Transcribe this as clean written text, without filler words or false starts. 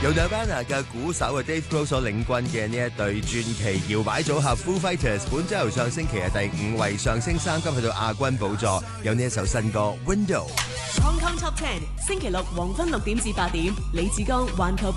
由 Nirvana 嘅鼓手 Dave Grohl 所領軍嘅呢一隊傳奇搖擺組合 Foo Fighters， 本周由上星期嘅第5位上升3級去到亞軍寶座，有呢一首新歌 Window。 Hong Kong Top 10， 星期六黃昏6點至8點，李志剛環球